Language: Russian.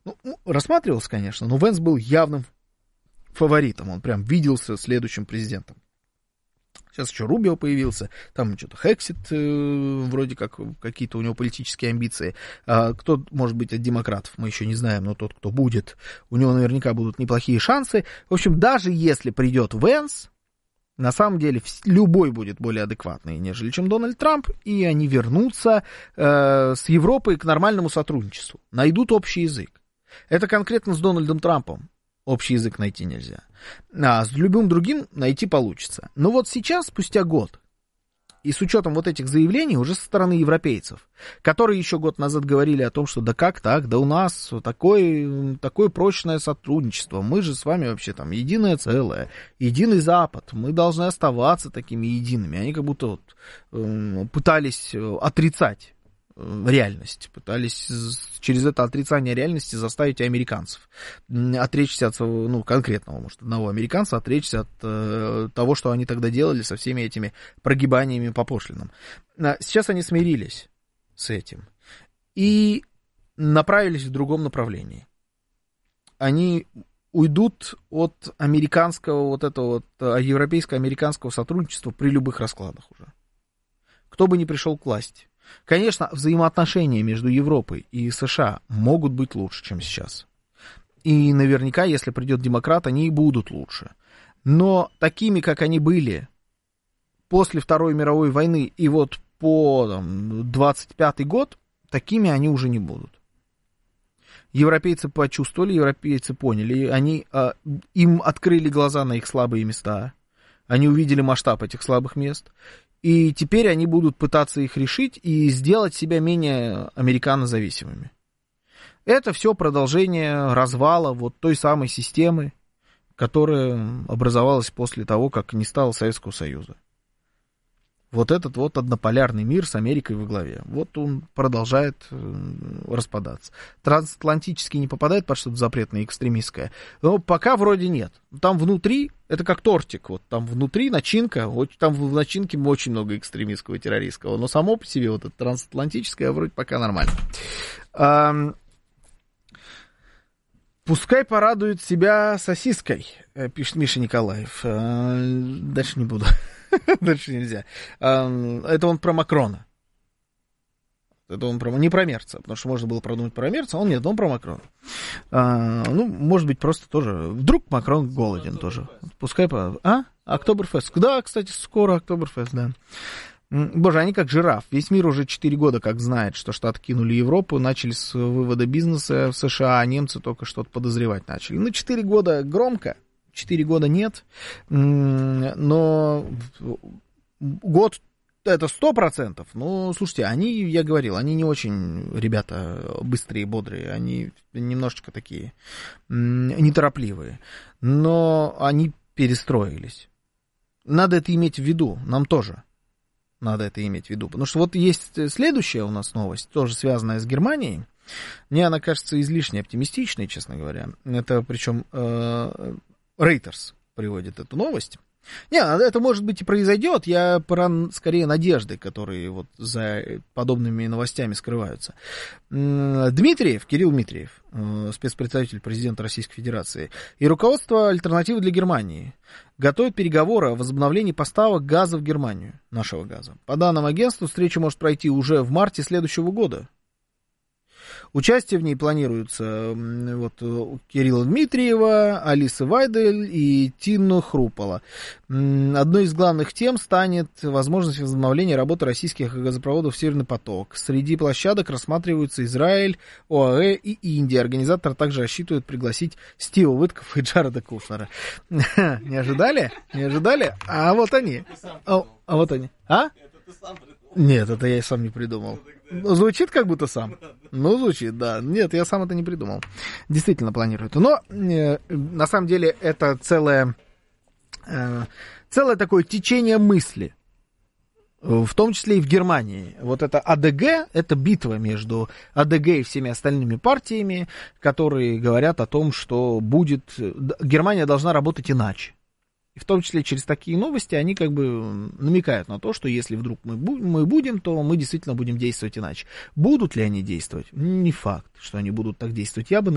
рассматривался, конечно, но Венс был явным фаворитом. Он прям виделся следующим президентом. Сейчас еще Рубио появился, там что-то Хексит, вроде как какие-то у него политические амбиции. Кто, может быть, от демократов, мы еще не знаем, но тот, кто будет, у него наверняка будут неплохие шансы. В общем, даже если придет Венс, на самом деле любой будет более адекватный, нежели чем Дональд Трамп, и они вернутся с Европой к нормальному сотрудничеству, найдут общий язык. Это конкретно с Дональдом Трампом. Общий язык найти нельзя. А с любым другим найти получится. Но вот сейчас, спустя год, и с учетом вот этих заявлений уже со стороны европейцев, которые еще год назад говорили о том, что да как так, да у нас такое прочное сотрудничество, мы же с вами вообще там единое целое, единый Запад, мы должны оставаться такими едиными. Они как будто вот, пытались отрицать реальность, пытались через это отрицание реальности заставить американцев отречься от своего, конкретного, может, одного американца, отречься от того, что они тогда делали со всеми этими прогибаниями по пошлинам. Сейчас они смирились с этим и направились в другом направлении. Они уйдут от американского, вот этого вот европейско-американского сотрудничества при любых раскладах уже. Кто бы ни пришел к власти. Конечно, взаимоотношения между Европой и США могут быть лучше, чем сейчас. И наверняка, если придет демократ, они и будут лучше. Но такими, как они были после Второй мировой войны и вот по 25-й год, такими они уже не будут. Европейцы почувствовали, европейцы поняли, им открыли глаза на их слабые места, они увидели масштаб этих слабых мест. И теперь они будут пытаться их решить и сделать себя менее американозависимыми. Это все продолжение развала вот той самой системы, которая образовалась после того, как не стало Советского Союза. Вот этот вот однополярный мир с Америкой во главе. Вот он продолжает распадаться. Трансатлантический не попадает под что-то запретное, экстремистское. Но пока вроде нет. Там внутри, это как тортик. Вот там внутри начинка, там в начинке очень много экстремистского и террористского. Но само по себе вот это трансатлантическое вроде пока нормально. Пускай порадует себя сосиской, пишет Миша Николаев. Дальше не буду. Дальше нельзя. Это он про Макрона. Это он не про Мерца, потому что можно было продумать про Мерца, он про Макрона. Может быть, просто тоже. Вдруг Макрон голоден тоже. Пускай Октоберфест. Да, кстати, скоро Октоберфест, да. Боже, они как жираф. Весь мир уже 4 года как знает, что Штаты кинули Европу, начали с вывода бизнеса в США, а немцы только что-то подозревать начали. 4 года громко. 4 года нет, но год это 100%. Но, слушайте, я говорил, они не очень, ребята, быстрые, бодрые, они немножечко такие неторопливые, но они перестроились. Надо это иметь в виду, нам тоже надо это иметь в виду, потому что вот есть следующая у нас новость, тоже связанная с Германией. Мне она кажется излишне оптимистичной, честно говоря. Это причем Reuters приводит эту новость. Это может быть и произойдет. Я про скорее надежды, которые вот за подобными новостями скрываются. Кирилл Дмитриев, спецпредставитель президента Российской Федерации, и руководство «Альтернативы для Германии» готовят переговоры о возобновлении поставок газа в Германию, нашего газа. По данным агентства, встреча может пройти уже в марте следующего года. Участие в ней планируется Кирилла Дмитриева, Алисы Вайдель и Тину Хрупола. Одной из главных тем станет возможность возобновления работы российских газопроводов «Северный поток». Среди площадок рассматриваются Израиль, ОАЭ и Индия. Организатор также рассчитывает пригласить Стива Уиткоффа и Джареда Кушнера. Не ожидали? Не ожидали? А вот они. Нет, это я и сам не придумал. Звучит как будто сам. Звучит, да. Нет, я сам это не придумал. Действительно планируют. Но, на самом деле, это целое такое течение мысли. В том числе и в Германии. Вот это АДГ, это битва между АДГ и всеми остальными партиями, которые говорят о том, что Германия должна работать иначе. И в том числе через такие новости они как бы намекают на то, что если вдруг мы будем, то мы действительно будем действовать иначе. Будут ли они действовать? Не факт, что они будут так действовать. Я бы